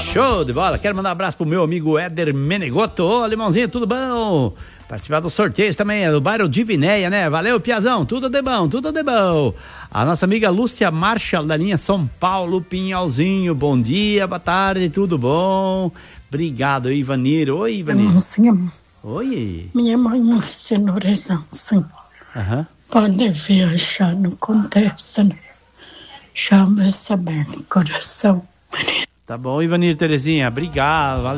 Show de bola. Quero mandar um abraço pro meu amigo Éder Menegoto. Ô, Limãozinho, tudo bom? Participar dos sorteios também, é do bairro Divinéia, né? Valeu, Piazão, tudo de bom, tudo de bom. A nossa amiga Lúcia Marshall, da linha São Paulo, Pinhalzinho, bom dia, boa tarde, tudo bom? Obrigado, Ivanir. Oi, Ivanir. Oi. Minha mãe ensinou assim. Pode viajar, não acontece, né? Chama essa merda, coração. Tá bom, Ivanir, Terezinha, obrigado, valeu.